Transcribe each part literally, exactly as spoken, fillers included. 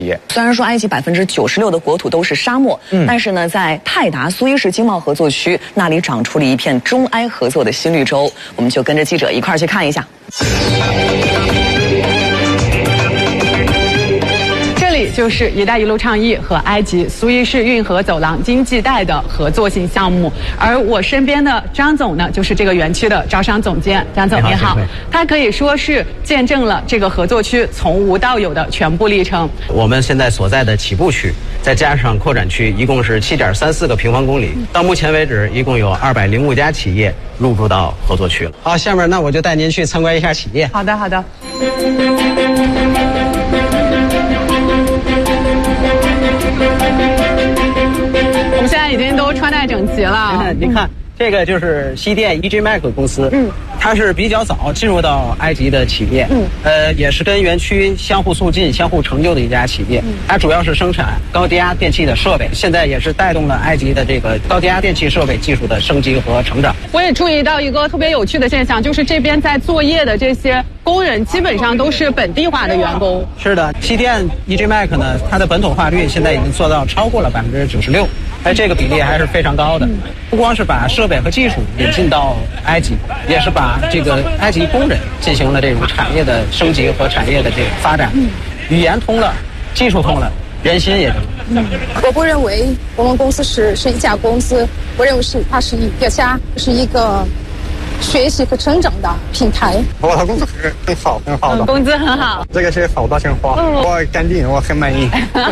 虽然说埃及百分之九十六的国土都是沙漠，嗯，但是呢，在泰达苏伊士经贸合作区那里长出了一片中埃合作的新绿洲，我们就跟着记者一块儿去看一下。 就是“一带一路”倡议和埃及苏伊士运河走廊经济带的合作性项目，而我身边的张总呢，就是这个园区的招商总监。张总你好，他可以说是见证了这个合作区从无到有的全部历程。 我们现在所在的起步区，再加上扩展区，一共是七点三四个平方公里。到目前为止，一共有二百零五家企业入驻到合作区了。好，下面那我就带您去参观一下企业。 好的，好的。我们现在已经都穿戴整齐了。 你看，这个就是西电 E J Mac 公司，嗯，它是比较早进入到埃及的企业，嗯，呃，也是跟园区相互促进、相互成就的一家企业。嗯，它主要是生产高低压电器的设备，现在也是带动了埃及的这个高低压电器设备技术的升级和成长。 我也注意到一个特别有趣的现象，就是这边在作业的这些工人基本上都是本地化的员工。 是的，西电 E J Mac 呢，它的本土化率现在已经做到超过了百分之九十六。哎，这个比例还是非常高的。不光是把设备和技术引进到埃及，也是把这个埃及工人进行了这种产业的升级和产业的这个发展。语言通了，技术通了，人心也通了。 嗯，我不认为我们公司是是一家公司，我认为是它是一个家，是一个学习和成长的平台。 我的工资很很好，很好的、 嗯，工资很好。 这个是好大鲜花，嗯、我干净，我很满意。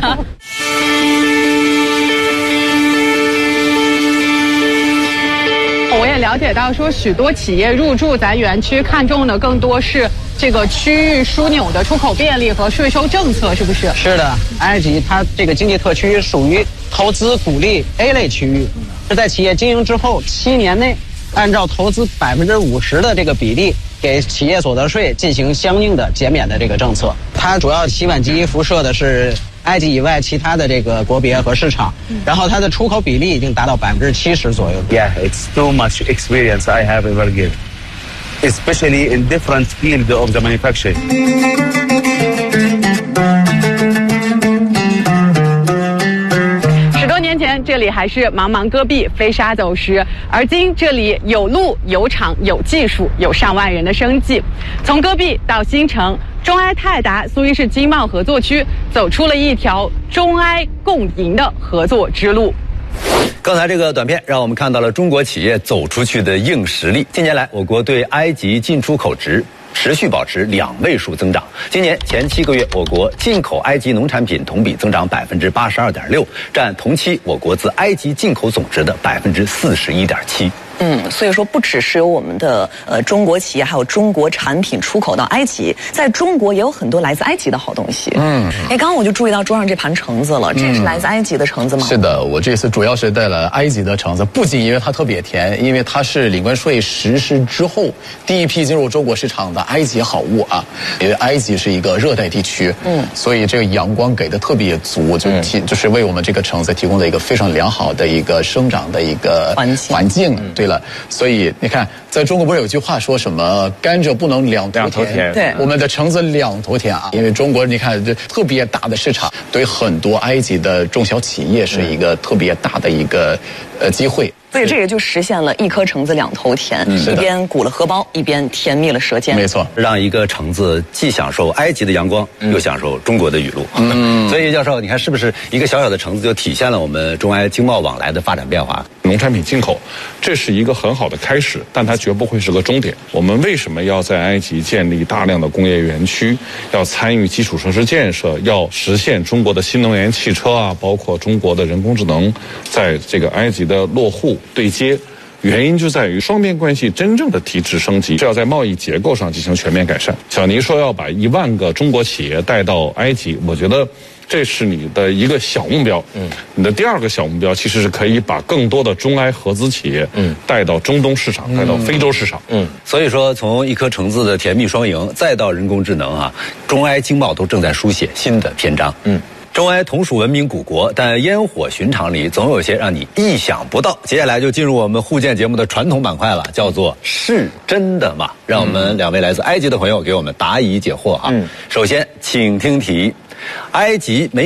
我也了解到说，许多企业入驻咱园区看重的更多是这个区域枢纽的出口便利和税收政策，是不是？ 是的，埃及它这个经济特区属于投资鼓励 A 类区域，是在企业经营之后七年内，按照投资百分之五十的这个比例，给企业所得税进行相应的减免的这个政策。它主要洗碗机辐射的是埃及以外其他的这个国别和市场，然后它的出口比例已经达到百分之七十左右。 Yeah, it's too much experience I have ever given, especially in different fields of the manufacturing. 十多年前，这里还是茫茫戈壁，飞沙走石，而今这里有路、有厂、有技术，有上万人的生计。从戈壁到新城，中埃泰达苏伊士经贸合作区走出了一条中埃共赢的合作之路。 刚才这个短片让我们看到了中国企业走出去的硬实力。近年来，我国对埃及进出口值持续保持两位数增长。今年前七个月，我国进口埃及农产品同比增长百分之八十二点六，占同期我国自埃及进口总值的百分之四十一点七。 嗯，所以说不只是有我们的呃中国企业，还有中国产品出口到埃及，在中国也有很多来自埃及的好东西。嗯，哎，刚刚我就注意到桌上这盘橙子了，这是来自埃及的橙子吗？ 是的，我这次主要是带了埃及的橙子，不仅因为它特别甜，因为它是领关税实施之后第一批进入中国市场的埃及好物啊。因为埃及是一个热带地区，嗯，所以这个阳光给的特别足，就提、嗯、就是为我们这个橙子提供了一个非常良好的一个生长的一个环境。环境，对。所以你看，在中国不是有句话说什么甘蔗不能两头甜？对，我们的橙子两头甜啊！因为中国你看这特别大的市场，对很多埃及的中小企业是一个特别大的一个呃机会。 所以这也就实现了一颗橙子两头甜，嗯、一边鼓了荷包，一边甜蜜了舌尖。 没错， 让一个橙子既享受埃及的阳光，嗯、又享受中国的雨露。嗯，所以叶教授，你看是不是一个小小的橙子就体现了我们中埃经贸往来的发展变化？ 农产品进口，这是一个很好的开始，但它绝不会是个终点。我们为什么要在埃及建立大量的工业园区？要参与基础设施建设，要实现中国的新能源汽车啊，包括中国的人工智能，在这个埃及的落户。对接，原因就在于双边关系真正的提质升级是要在贸易结构上进行全面改善。小尼说要把一万个中国企业带到埃及，我觉得这是你的一个小目标。嗯，你的第二个小目标其实是可以把更多的中埃合资企业嗯带到中东市场，嗯、带到非洲市场。 嗯，所以说从一颗橙子的甜蜜双赢，再到人工智能啊，中埃经贸都正在书写新的篇章。嗯。中埃同属文明古国，但烟火寻常里总有些让你意想不到。接下来就进入我们互鉴节目的传统板块了，叫做是真的吗？让我们两位来自埃及的朋友给我们答疑解惑啊。嗯，首先请听题：埃及没